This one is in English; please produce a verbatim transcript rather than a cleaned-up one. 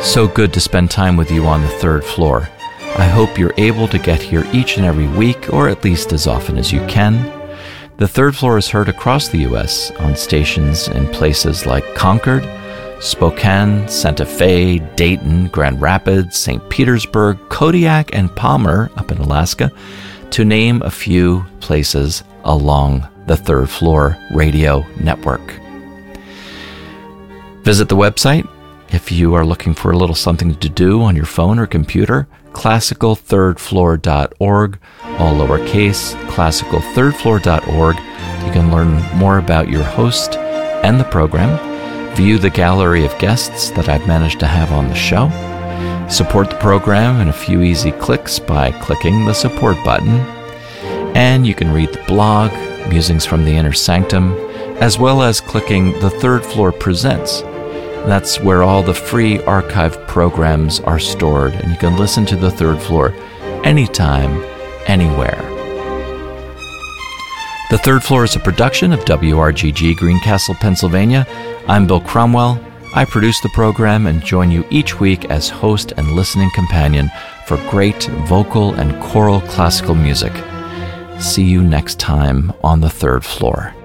So good to spend time with you on the third floor. I hope you're able to get here each and every week, or at least as often as you can. The third floor is heard across the U S on stations in places like Concord, Spokane, Santa Fe, Dayton, Grand Rapids, Saint Petersburg, Kodiak, and Palmer up in Alaska, to name a few places along the third floor radio network. Visit the website if you are looking for a little something to do on your phone or computer, classical third floor dot org, all lowercase, classical third floor dot org. You can learn more about your host and the program, view the gallery of guests that I've managed to have on the show, support the program in a few easy clicks by clicking the support button, and you can read the blog, Musings from the Inner Sanctum, as well as clicking The Third Floor Presents. That's where all the free archived programs are stored, and you can listen to The Third Floor anytime, anywhere. The Third Floor is a production of W R G G Greencastle, Pennsylvania. I'm Bill Cromwell. I produce the program and join you each week as host and listening companion for great vocal and choral classical music. See you next time on The Third Floor.